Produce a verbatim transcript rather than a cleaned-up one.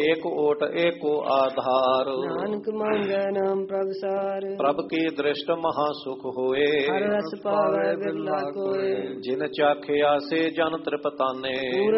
एक ओट एको आधार। नानक मांगै नाम प्रभ सार। प्रभ की दृष्ट महासुख होए, हर रस पावै बिरला कोय। जिन चाखिया से जन तृपताने, पूर